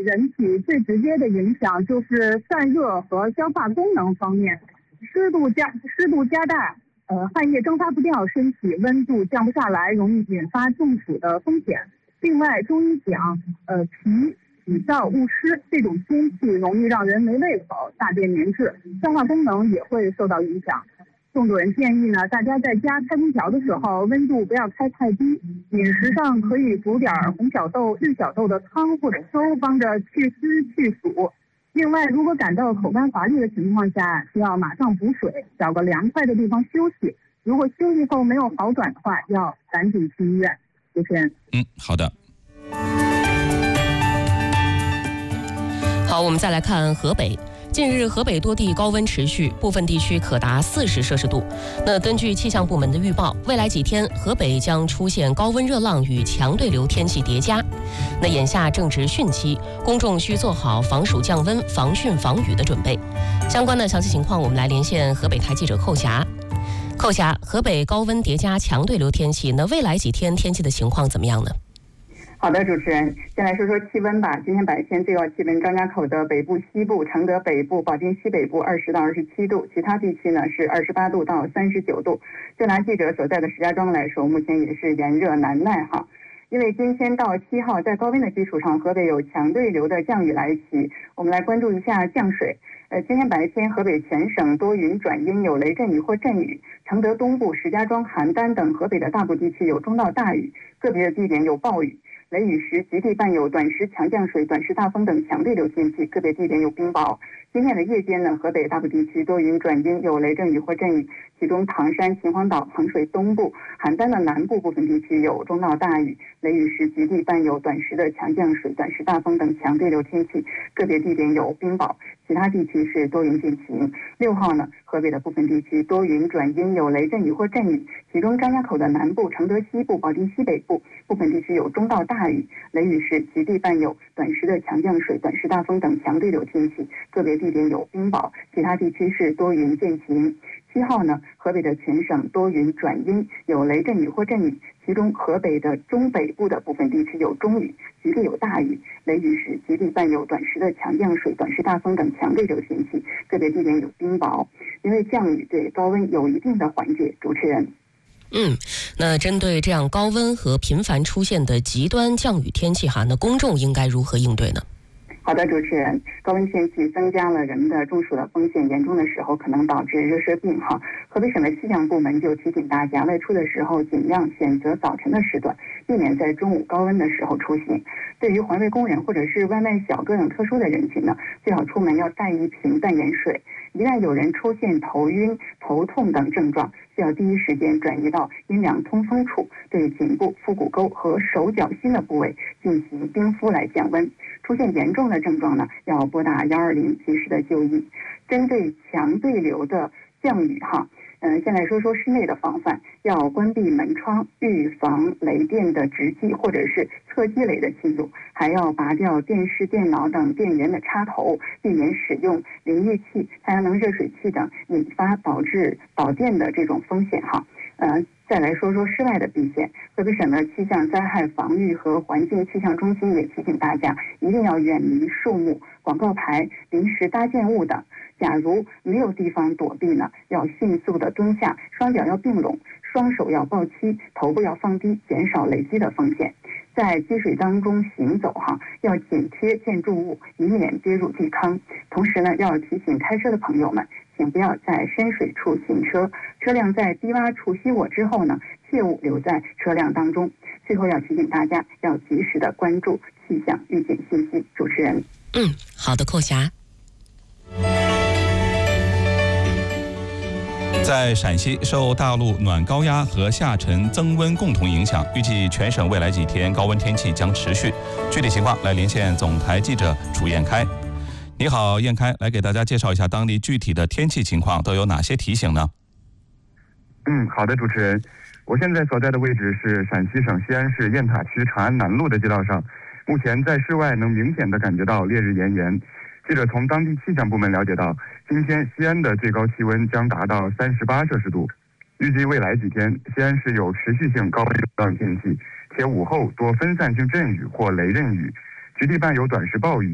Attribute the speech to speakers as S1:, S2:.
S1: 人体最直接的影响就是散热和消化功能方面。湿度加大，汗液蒸发不掉，身体温度降不下来，容易引发中暑的风险。另外，中医讲，脾燥误湿，这种天气容易让人没胃口，大便粘滞，消化功能也会受到影响。众多人建议呢，大家在家开空调的时候，温度不要开太低。饮食上可以煮点红小豆、绿小豆的汤或者粥，帮着祛湿去暑。另外，如果感到口干乏力的情况下，需要马上补水，找个凉快的地方休息。如果休息后没有好转的话，要赶紧去医院。主持人，
S2: 好的。
S3: 好，我们再来看河北。近日，河北多地高温持续，部分地区可达40摄氏度。那根据气象部门的预报，未来几天河北将出现高温热浪与强对流天气叠加。那眼下正值汛期，公众需做好防暑降温、防汛防雨的准备。相关的详细情况，我们来连线河北台记者寇霞。寇霞，河北高温叠加强对流天气，那未来几天天气的情况怎么样呢？
S4: 好的，主持人，先来说说气温吧。今天白天最高气温，张家口的北部、西部、承德北部、保定西北部20到27度，其他地区呢是28度到39度。就拿记者所在的石家庄来说，目前也是炎热难耐哈。因为今天到7号，在高温的基础上，河北有强对流的降雨来袭。我们来关注一下降水。今天白天，河北全省多云转阴，有雷阵雨或阵雨。承德东部、石家庄、邯郸等河北的大部地区有中到大雨，个别的地点有暴雨。雷雨时极地伴有短时强降水、短时大风等强对流天气，个别地点有冰雹。今天的夜间呢，河北大部地区多云转阴，有雷阵雨或阵雨，其中唐山、秦皇岛、衡水东部、邯郸的南部部分地区有中到大雨，雷雨时极地伴有短时的强降水、短时大风等强对流天气，个别地点有冰雹。其他地区是多云见晴。6号呢，河北的部分地区多云转阴，有雷阵雨或阵雨，其中张家口的南部、承德西部、保定西北部部分地区有中到大雨，雷雨时极地伴有短时的强降水、短时大风等强对流天气，个别地点有冰雹。其他地区是多云见晴。7号呢，河北的全省多云转阴，有雷阵雨或阵雨，其中河北的中北部的部分地区有中雨，局地有大雨，雷雨时极地伴有短时的强降水、短时大风等强对流天气，个别地点有冰雹。因为降雨对高温有一定的缓解。主持人，
S3: 那针对这样高温和频繁出现的极端降雨天气那公众应该如何应对呢？
S4: 好的，主持人，高温天气增加了人们的中暑的风险，严重的时候可能导致热射病哈。河北省的气象部门就提醒大家，外出的时候尽量选择早晨的时段，避免在中午高温的时候出行。对于环卫工人或者是外卖小哥等特殊的人群呢，最好出门要带一瓶淡盐水。一旦有人出现头晕、头痛等症状，需要第一时间转移到阴凉通风处，对颈部、腹股沟和手脚心的部位进行冰敷来降温。出现严重的症状呢，要拨打120及时的就医。针对强对流的降雨先来说说室内的防范，要关闭门窗，预防雷电的直击或者是侧击雷的侵入，还要拔掉电视、电脑等电源的插头，避免使用淋浴器、太阳能热水器等引发导致导电的这种风险再来说说室外的避险。河北省的气象灾害防御和环境气象中心也提醒大家，一定要远离树木、广告牌、临时搭建物等。假如没有地方躲避呢，要迅速的蹲下，双脚要并拢，双手要抱膝，头部要放低，减少累积的风险。在积水当中行走要紧贴建筑物，以免跌入地坑。同时呢，要提醒开车的朋友们，请不要在深水处行车，车辆在低洼处熄火之后呢，切勿留在车辆当中。最后要提醒大家，要及时的关注气象预警信息。主持人，
S3: 好的，寇霞。
S2: 在陕西，受大陆暖高压和下沉增温共同影响，预计全省未来几天高温天气将持续。具体情况来连线总台记者楚彦开。你好，彦开，来给大家介绍一下当地具体的天气情况都有哪些提醒呢？
S5: 好的，主持人，我现在所在的位置是陕西省西安市雁塔区长安南路的街道上，目前在室外能明显的感觉到烈日炎炎。记者从当地气象部门了解到，今天西安的最高气温将达到38摄氏度。预计未来几天，西安市有持续性高温热浪天气，且午后多分散性阵雨或雷阵雨，局地伴有短时暴雨。